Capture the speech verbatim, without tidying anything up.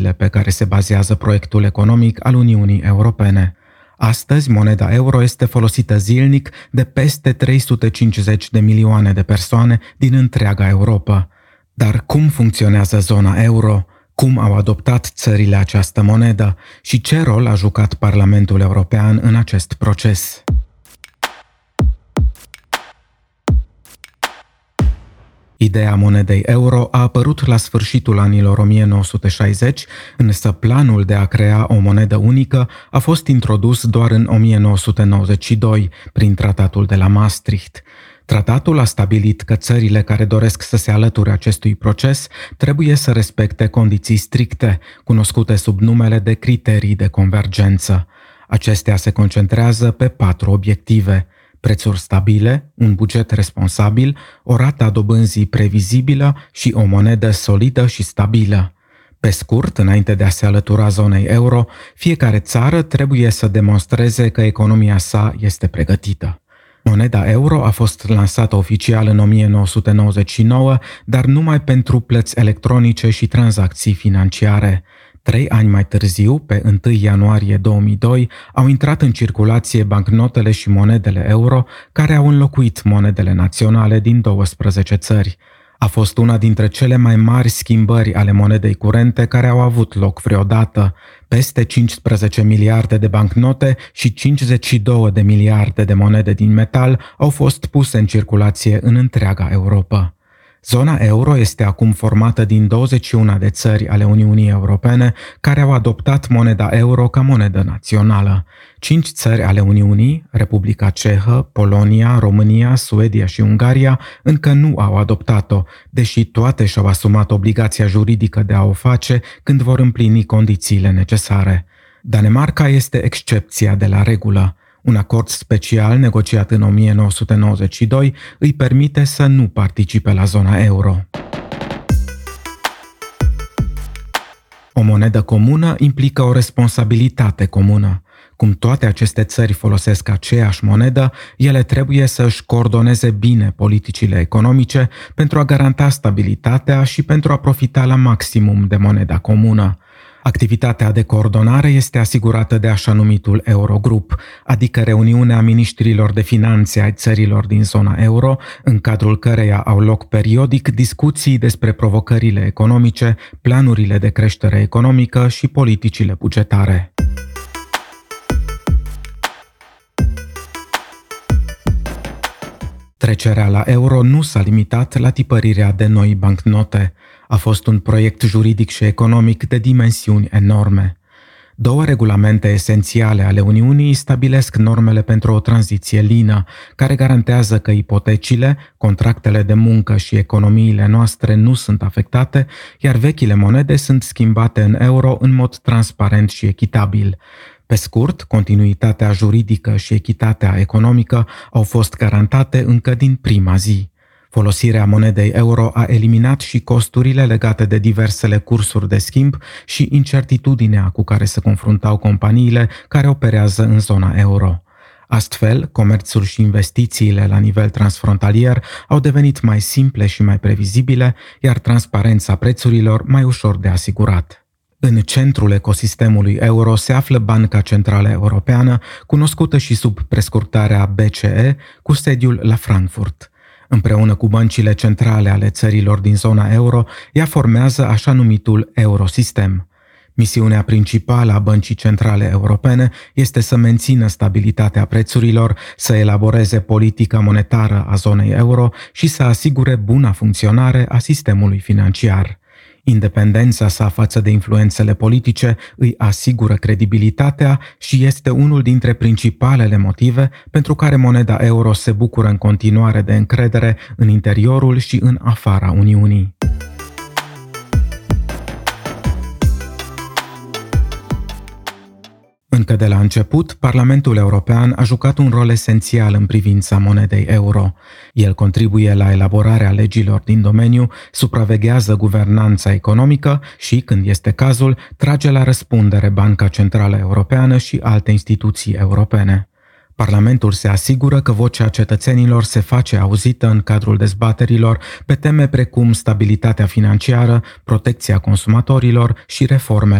principiile pe care se bazează proiectul economic al Uniunii Europene. Astăzi, moneda euro este folosită zilnic de peste trei sute cincizeci de milioane de persoane din întreaga Europa. Dar cum funcționează zona euro? Cum au adoptat țările această monedă? Și ce rol a jucat Parlamentul European în acest proces? Ideea monedei euro a apărut la sfârșitul anilor o mie nouă sute șaizeci, însă planul de a crea o monedă unică a fost introdus doar în o mie nouă sute nouăzeci și doi, prin tratatul de la Maastricht. Tratatul a stabilit că țările care doresc să se alăture acestui proces trebuie să respecte condiții stricte, cunoscute sub numele de criterii de convergență. Acestea se concentrează pe patru obiective: prețuri stabile, un buget responsabil, o rată a dobânzii previzibilă și o monedă solidă și stabilă. Pe scurt, înainte de a se alătura zonei euro, fiecare țară trebuie să demonstreze că economia sa este pregătită. Moneda euro a fost lansată oficial în o mie nouă sute nouăzeci și nouă, dar numai pentru plăți electronice și tranzacții financiare. Trei ani mai târziu, pe întâi ianuarie două mii doi, au intrat în circulație bancnotele și monedele euro, care au înlocuit monedele naționale din douăsprezece țări. A fost una dintre cele mai mari schimbări ale monedei curente care au avut loc vreodată. Peste cincisprezece miliarde de bancnote și cincizeci și două de miliarde de monede din metal au fost puse în circulație în întreaga Europa. Zona euro este acum formată din douăzeci și unu de țări ale Uniunii Europene care au adoptat moneda euro ca monedă națională. Cinci țări ale Uniunii, Republica Cehă, Polonia, România, Suedia și Ungaria, încă nu au adoptat-o, deși toate și-au asumat obligația juridică de a o face când vor împlini condițiile necesare. Danemarca este excepția de la regulă. Un acord special negociat în o mie nouă sute nouăzeci și doi îi permite să nu participe la zona euro. O monedă comună implică o responsabilitate comună. Cum toate aceste țări folosesc aceeași monedă, ele trebuie să își coordoneze bine politicile economice pentru a garanta stabilitatea și pentru a profita la maximum de moneda comună. Activitatea de coordonare este asigurată de așa numitul Eurogrup, adică reuniunea miniștrilor de finanțe ai țărilor din zona euro, în cadrul căreia au loc periodic discuții despre provocările economice, planurile de creștere economică și politicile bugetare. Trecerea la euro nu s-a limitat la tipărirea de noi bancnote. A fost un proiect juridic și economic de dimensiuni enorme. Două regulamente esențiale ale Uniunii stabilesc normele pentru o tranziție lină, care garantează că ipotecile, contractele de muncă și economiile noastre nu sunt afectate, iar vechile monede sunt schimbate în euro în mod transparent și echitabil. Pe scurt, continuitatea juridică și echitatea economică au fost garantate încă din prima zi. Folosirea monedei euro a eliminat și costurile legate de diversele cursuri de schimb și incertitudinea cu care se confruntau companiile care operează în zona euro. Astfel, comerțul și investițiile la nivel transfrontalier au devenit mai simple și mai previzibile, iar transparența prețurilor mai ușor de asigurat. În centrul ecosistemului euro se află Banca Centrală Europeană, cunoscută și sub prescurtarea B C E, cu sediul la Frankfurt. Împreună cu băncile centrale ale țărilor din zona euro, ea formează așa numitul Eurosistem. Misiunea principală a Băncii Centrale Europene este să mențină stabilitatea prețurilor, să elaboreze politica monetară a zonei euro și să asigure buna funcționare a sistemului financiar. Independența sa față de influențele politice îi asigură credibilitatea și este unul dintre principalele motive pentru care moneda euro se bucură în continuare de încredere în interiorul și în afara Uniunii. Încă de la început, Parlamentul European a jucat un rol esențial în privința monedei euro. El contribuie la elaborarea legilor din domeniu, supraveghează guvernanța economică și, când este cazul, trage la răspundere Banca Centrală Europeană și alte instituții europene. Parlamentul se asigură că vocea cetățenilor se face auzită în cadrul dezbaterilor pe teme precum stabilitatea financiară, protecția consumatorilor și reformele